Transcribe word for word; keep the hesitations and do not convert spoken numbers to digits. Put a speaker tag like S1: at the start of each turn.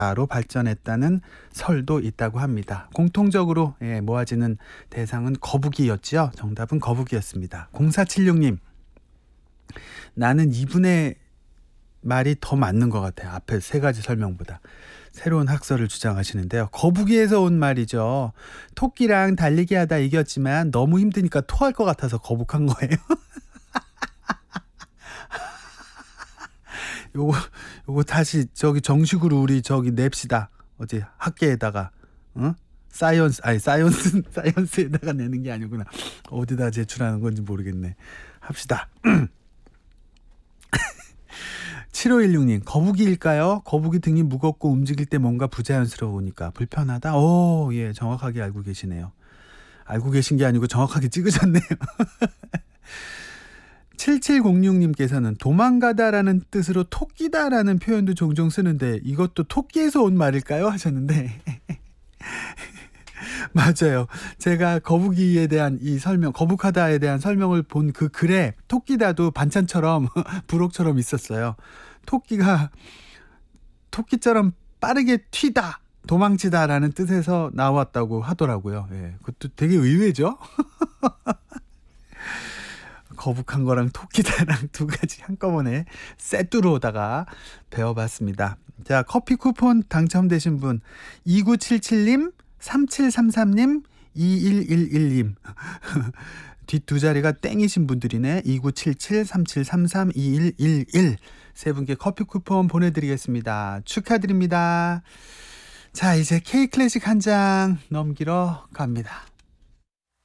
S1: 로 발전했다는 설도 있다고 합니다. 공통적으로 예, 모아지는 대상은 거북이였죠. 정답은 거북이였습니다. 공사칠육 님, 나는 이분의 말이 더 맞는 것 같아요. 앞에 세 가지 설명보다. 새로운 학설을 주장하시는데요. 거북이에서 온 말이죠. 토끼랑 달리기 하다 이겼지만 너무 힘드니까 토할 것 같아서 거북한 거예요. 요거 요거 다시 저기 정식으로 우리 저기 냅시다. 어제 학계에다가 어? 사이언스 아니 사이언스 사이언스에다가 내는 게 아니구나. 어디다 제출하는 건지 모르겠네. 합시다. 칠오일육 님, 거북이일까요? 거북이 등이 무겁고 움직일 때 뭔가 부자연스러우니까 불편하다. 오, 예, 정확하게 알고 계시네요. 알고 계신 게 아니고 정확하게 찍으셨네요. 칠칠공육 님께서는 도망가다라는 뜻으로 토끼다라는 표현도 종종 쓰는데 이것도 토끼에서 온 말일까요? 하셨는데 맞아요. 제가 거북이에 대한 이 설명, 거북하다에 대한 설명을 본 그 글에 토끼다도 반찬처럼 부록처럼 있었어요. 토끼가 토끼처럼 빠르게 튀다, 도망치다라는 뜻에서 나왔다고 하더라고요. 예, 그것도 되게 의외죠? 거북한 거랑 토끼다랑 두 가지 한꺼번에 세트로다가 배워봤습니다. 자, 커피 쿠폰 당첨되신 분 이구칠칠 님, 삼칠삼삼 님, 이일일일 님 뒷 두 자리가 땡이신 분들이네. 이구칠칠, 삼칠삼삼, 이일일일 세 분께 커피 쿠폰 보내드리겠습니다. 축하드립니다. 자, 이제 K클래식 한 장 넘기러 갑니다.